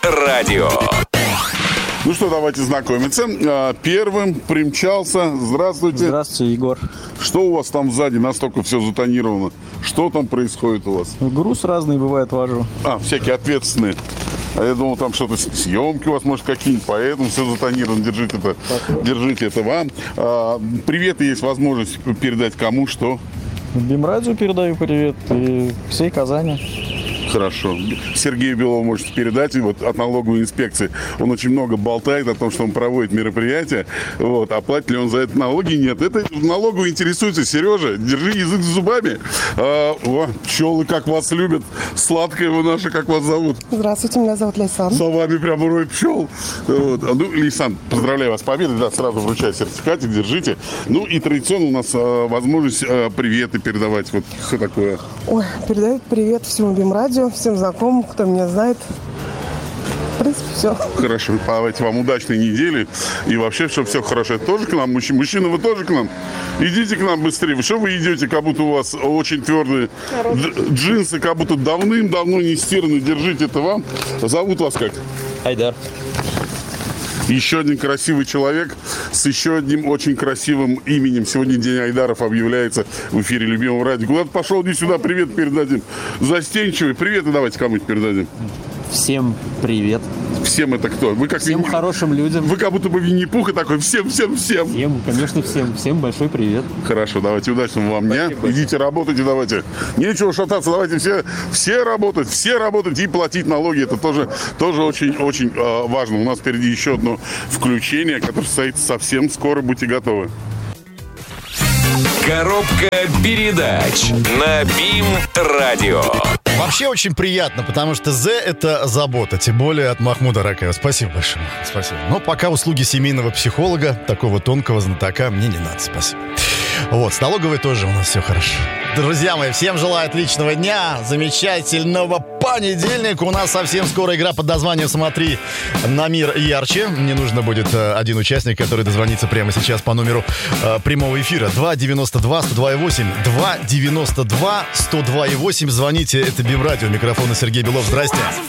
радио. Ну что, давайте знакомиться. Первым примчался. Здравствуйте. Здравствуйте, Егор. Что у вас там сзади? Настолько все затонировано. Что там происходит у вас? Груз разный бывает вожу. Всякие ответственные. А я думал, там что-то съемки у вас, может, какие-нибудь, поэтому все затонировано. Держите это вам. Привет, есть возможность передать кому что? БИМ-радио передаю привет и всей Казани. Хорошо. Сергею Белову можете передать вот, от налоговой инспекции. Он очень много болтает о том, что он проводит мероприятия. Вот. А платит ли он за это налоги? Нет. Это налоговый интересуется. Сережа, держи язык за зубами. Пчелы, как вас любят. Сладкая вы наша, как вас зовут? Здравствуйте, меня зовут Лейсан. За вами прям рой пчел. Вот. Лейсан, поздравляю вас с победой. Да, сразу вручаю сертификатик, держите. Ну и традиционно у нас возможность приветы передавать. Вот что такое? Передают привет всему БИМ-радио, всем знакомым, кто меня знает. В принципе, все. Хорошо, давайте вам удачной недели. И вообще, чтобы все хорошо. Это тоже к нам? Мужчина, вы тоже к нам? Идите к нам быстрее. Вы что вы идете, как будто у вас очень твердые джинсы, как будто давным-давно не стираны. Держите, это вам. Зовут вас как? Айдар. Еще один красивый человек с еще одним очень красивым именем. Сегодня День Айдаров объявляется в эфире любимого радио. Куда ты пошел? Иди сюда, привет передадим. Застенчивый. Привет и давайте кому-нибудь передадим. Всем привет. Всем это кто? Вы как всем хорошим людям. Вы как будто бы Винни-Пух и такой всем. Всем, конечно, всем. Всем большой привет. Хорошо, давайте удачного вам дня. Идите работайте, давайте. Нечего шататься, давайте все работать и платить налоги. Это тоже очень-очень важно. У нас впереди еще одно включение, которое состоится совсем скоро. Будьте готовы. Коробка передач на БИМ-радио. Вообще очень приятно, потому что «З» — это забота, тем более от Махмуда Ракаева. Спасибо большое. Спасибо. Но пока услуги семейного психолога, такого тонкого знатока, мне не надо. Спасибо. Вот, с налоговой тоже у нас все хорошо. Друзья мои, всем желаю отличного дня, замечательного понедельника. У нас совсем скоро игра под названием «Смотри на мир ярче». Мне нужно будет один участник, который дозвонится прямо сейчас по номеру прямого эфира. 292-102-8. 292-102-8. Звоните, это БИМ-радио. Микрофон Сергей Белов. Здрасте.